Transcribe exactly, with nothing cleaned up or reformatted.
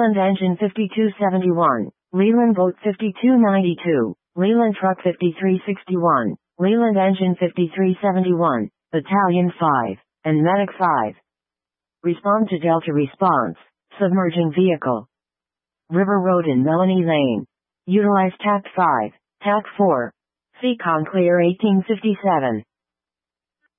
Leland Engine fifty-two seventy-one, Leland Boat fifty-two ninety-two, Leland Truck fifty-three sixty-one, Leland Engine fifty-three seventy-one, Battalion five, and Medic five. Respond to Delta Response, submerging vehicle. River Road in Melanie Lane. Utilize T A C five, T A C four. Seacon clear eighteen fifty-seven.